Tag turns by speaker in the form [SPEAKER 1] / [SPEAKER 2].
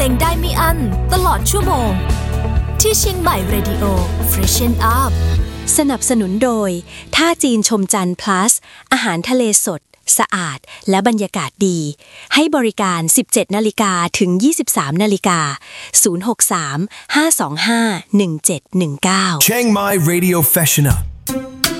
[SPEAKER 1] งได้ไม่อั้นตลอดชั่วโมงที่เชียงใหม่ Radio Freshen Up
[SPEAKER 2] สนับสนุนโดยท่าจีนชมจันทร์ plus อาหารทะเลสดสะอาดและบรรยากาศดีให้บริการ 17:00 นถึง 23:00 น063 525 1719
[SPEAKER 3] Chiang Mai Radio Freshen Up